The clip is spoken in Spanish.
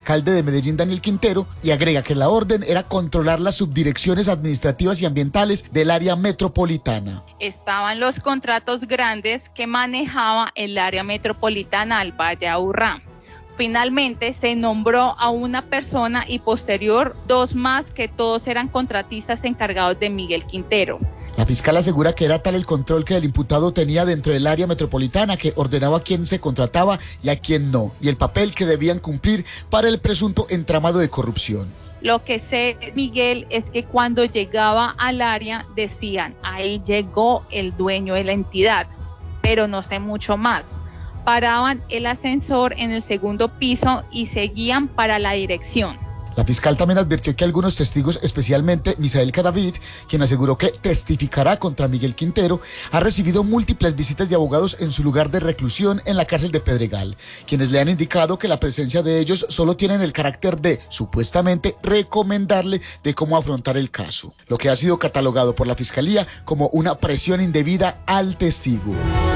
exalcalde de Medellín, Daniel Quintero, y agrega que la orden era controlar las subdirecciones administrativas y ambientales del área metropolitana. Estaban los contratos grandes que manejaba el área metropolitana al Valle Aburrá. Finalmente se nombró a una persona y posterior 2 más, que todos eran contratistas encargados de Miguel Quintero. La fiscal asegura que era tal el control que el imputado tenía dentro del área metropolitana que ordenaba a quién se contrataba y a quién no, y el papel que debían cumplir para el presunto entramado de corrupción. Lo que sé, Miguel, es que cuando llegaba al área decían, ahí llegó el dueño de la entidad, pero no sé mucho más. Paraban el ascensor en el segundo piso y seguían para la dirección. La fiscal también advirtió que algunos testigos, especialmente Misael Cadavid, quien aseguró que testificará contra Miguel Quintero, ha recibido múltiples visitas de abogados en su lugar de reclusión en la cárcel de Pedregal, quienes le han indicado que la presencia de ellos solo tienen el carácter de, supuestamente, recomendarle de cómo afrontar el caso, lo que ha sido catalogado por la fiscalía como una presión indebida al testigo.